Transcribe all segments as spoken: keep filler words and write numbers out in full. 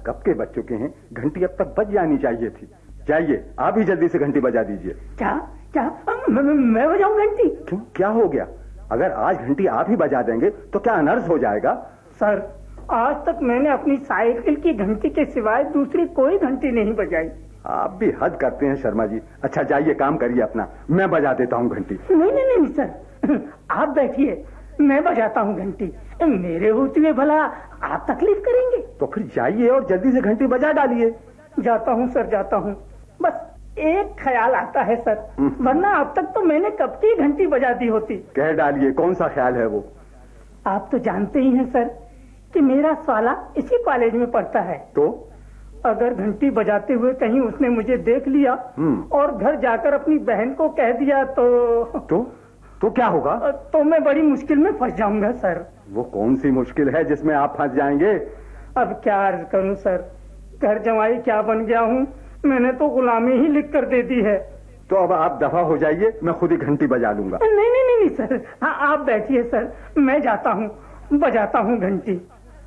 कब के बज चुके हैं, घंटी अब तक बज जानी चाहिए थी। जाइए आप ही जल्दी से घंटी बजा दीजिए। क्या क्या मैं, मैं बजाऊं घंटी? क्यों, क्या हो गया? अगर आज घंटी आप ही बजा देंगे तो क्या अनर्थ हो जाएगा? सर, आज तक मैंने अपनी साइकिल की घंटी के सिवाय दूसरी कोई घंटी नहीं बजाई। आप भी हद करते हैं शर्मा जी। अच्छा जाइए काम करिए अपना, मैं बजा देता हूँ घंटी। नहीं नहीं नहीं सर, आप बैठिए, मैं बजाता हूँ घंटी। मेरे होते हुए भला आप तकलीफ करेंगे? तो फिर जाइए और जल्दी से घंटी बजा डालिए। जाता हूँ सर, जाता हूँ। बस एक ख्याल आता है सर, वरना अब तक तो मैंने कब की घंटी बजा दी होती। कह डालिए, कौन सा ख्याल है वो? आप तो जानते ही हैं सर कि मेरा साला इसी कॉलेज में पढ़ता है। तो अगर घंटी बजाते हुए कहीं उसने मुझे देख लिया और घर जाकर अपनी बहन को कह दिया तो तो तो क्या होगा? तो मैं बड़ी मुश्किल में फंस जाऊंगा सर। वो कौन सी मुश्किल है जिसमें आप फंस जाएंगे? अब क्या अर्ज करूं सर, घर जमाई क्या बन गया हूँ, मैंने तो गुलामी ही लिख कर दे दी है। तो अब आप दफा हो जाइए, मैं खुद ही घंटी बजा लूंगा। नहीं नहीं नहीं, नहीं सर, हाँ आप बैठिए सर, मैं जाता हूँ, बजाता हूँ घंटी।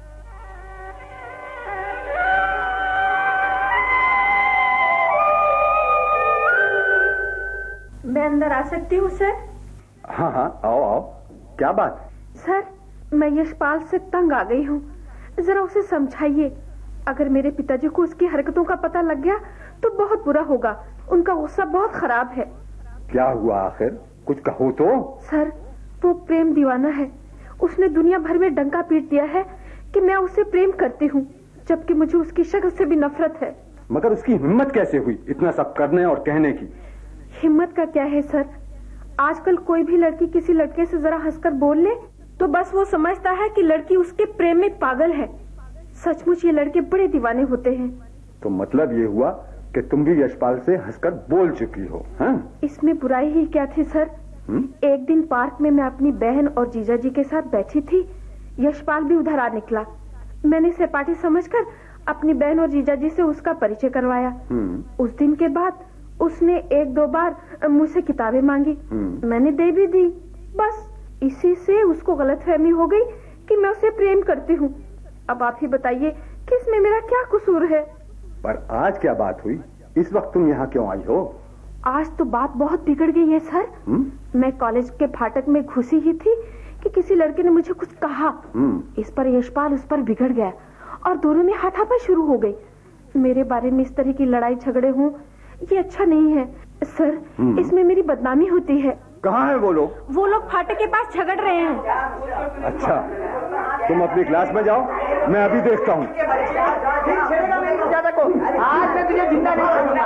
मैं अंदर आ सकती हूँ सर? हाँ हाँ आओ आओ। क्या बात? सर, मैं यशपाल से तंग आ गई हूँ, जरा उसे समझाइए। अगर मेरे पिताजी को उसकी हरकतों का पता लग गया तो बहुत बुरा होगा, उनका गुस्सा बहुत खराब है। क्या हुआ आखिर, कुछ कहो तो। सर, वो प्रेम दीवाना है, उसने दुनिया भर में डंका पीट दिया है कि मैं उसे प्रेम करती हूँ, जबकि मुझे उसकी शक्ल से भी नफरत है। मगर उसकी हिम्मत कैसे हुई इतना सब करने और कहने की? हिम्मत का क्या है सर, आजकल कोई भी लड़की किसी लड़के से जरा हंसकर बोल ले तो बस वो समझता है कि लड़की उसके प्रेम में पागल है। सचमुच ये लड़के बड़े दीवाने होते हैं। तो मतलब ये हुआ कि तुम भी यशपाल से हंसकर बोल चुकी हो? हाँ? इसमें बुराई ही क्या थी सर? हुँ? एक दिन पार्क में मैं अपनी बहन और जीजाजी के साथ बैठी थी, यशपाल भी उधर आ निकला। मैंने सहपाठी समझकर अपनी बहन और जीजाजी से उसका परिचय करवाया। उस दिन के बाद उसने एक दो बार मुझसे किताबें मांगी, मैंने दे भी दी। बस इसी से उसको गलतफहमी हो गई कि मैं उसे प्रेम करती हूँ। अब आप ही बताइए कि इसमें मेरा क्या कसूर है? पर आज क्या बात हुई, इस वक्त तुम यहाँ क्यों आई हो? आज तो बात बहुत बिगड़ गई है सर। हुँ? मैं कॉलेज के फाटक में घुसी ही थी कि किसी लड़के ने मुझे कुछ कहा। इस पर यशपाल उस पर बिगड़ गया और दोनों में हाथापाई शुरू हो गई। मेरे बारे में इस तरह की लड़ाई झगड़े हों, ये अच्छा नहीं है सर, इसमें मेरी बदनामी होती है। कहाँ है वो लोग? वो लोग फाटक के पास झगड़ रहे हैं। अच्छा, तुम अपनी क्लास में जाओ, मैं अभी देखता हूँ। आज मैं तुझे जिंदा नहीं छोड़ूंगा।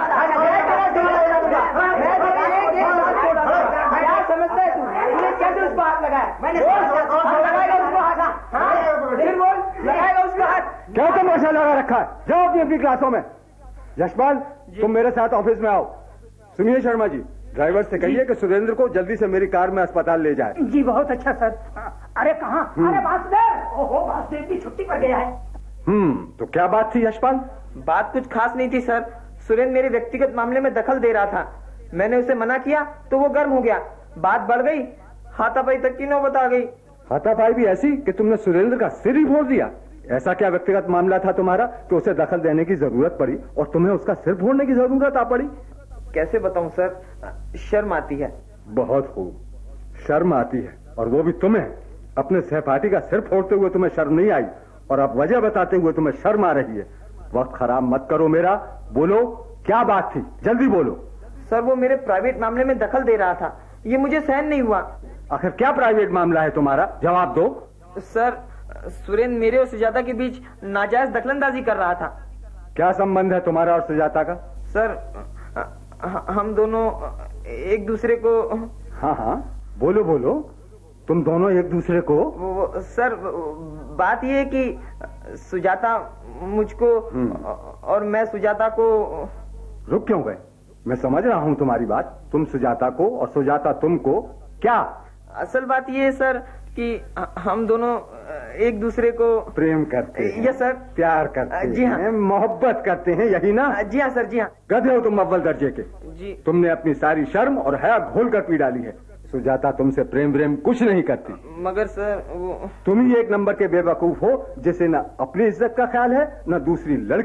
क्या समझता है तू? तूने कैसे उसको हाथ लगाया? मैंने लगाएगा उसको हाथ। फिर बोल, लगाएगा उसको हाथ। क्या तमाशा लगा रखा है? जाओ अपनी अपनी क्लासों में। यशपाल, तुम मेरे साथ ऑफिस में आओ। सुनिए शर्मा जी, ड्राइवर से कहिए कि सुरेंद्र को जल्दी से मेरी कार में अस्पताल ले जाए। जी बहुत अच्छा सर। अरे कहाँ? अरे वासुदेव, ओहो वासुदेव की छुट्टी पर गया है। हम्म तो क्या बात थी यशपाल? बात कुछ खास नहीं थी सर, सुरेंद्र मेरे व्यक्तिगत मामले में दखल दे रहा था। मैंने उसे मना किया तो वो गर्म हो गया, बात बढ़ गई, हाथापाई तक की नौबत आ गई। हाथापाई भी ऐसी कि तुमने सुरेंद्र का सिर ही फोड़ दिया? ऐसा क्या व्यक्तिगत मामला था तुम्हारा कि उसे दखल देने की जरूरत पड़ी और तुम्हें उसका सिर फोड़ने की जरूरत आ पड़ी? कैसे बताऊं सर, शर्म आती है। बहुत खूब, शर्म आती है, और वो भी तुम्हें। अपने सहपाठी का सिर फोड़ते हुए तुम्हें शर्म नहीं आई, और अब वजह बताते हुए तुम्हें शर्म आ रही है। वक्त खराब मत करो मेरा, बोलो क्या बात थी, जल्दी बोलो। सर, वो मेरे प्राइवेट मामले में दखल दे रहा था, ये मुझे सहन नहीं हुआ। आखिर क्या प्राइवेट मामला है तुम्हारा, जवाब दो। सर, सुरेंद्र मेरे और सुजाता के बीच नाजायज दखलंदाजी कर रहा था। क्या संबंध है तुम्हारा और सुजाता का? सर, हम दोनों एक दूसरे को। हाँ हाँ बोलो बोलो, तुम दोनों एक दूसरे को? वो, सर, बात ये है कि सुजाता मुझको और मैं सुजाता को। रुक क्यों गए? मैं समझ रहा हूँ तुम्हारी बात, तुम सुजाता को और सुजाता तुमको। क्या? असल बात ये है सर कि हम दोनों एक दूसरे को प्रेम करते हैं। Yes sir. प्यार करते जी हाँ। हैं, मोहब्बत करते हैं, यही ना? जी हाँ सर, जी हाँ। गधे हो तुम अव्वल दर्जे के। जी। तुमने अपनी सारी शर्म और हया घोल कर पी डाली है। सुजाता तुमसे प्रेम प्रेम कुछ नहीं करती। मगर सर वो। तुम ही एक नंबर के बेवकूफ हो जिसे न अपनी इज्जत का ख्याल है न दूसरी लड़की